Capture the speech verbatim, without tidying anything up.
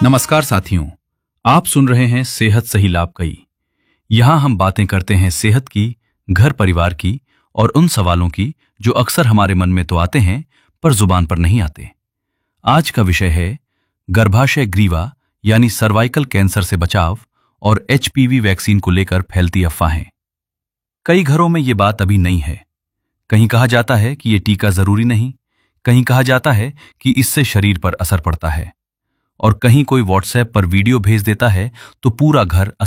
नमस्कार साथियों, आप सुन रहे हैं सेहत सही लाभ कई। यहाँ हम बातें करते हैं सेहत की, घर परिवार की और उन सवालों की जो अक्सर हमारे मन में तो आते हैं पर जुबान पर नहीं आते। आज का विषय है गर्भाशय ग्रीवा यानी सर्वाइकल कैंसर से बचाव और एचपीवी वैक्सीन को लेकर फैलती अफवाहें। कई घरों में ये बात अभी नहीं है। कहीं कहा जाता है कि ये टीका जरूरी नहीं, कहीं कहा जाता है कि इससे शरीर पर असर पड़ता है और कहीं कोई व्हाट्सएप पर वीडियो भेज देता है तो पूरा घर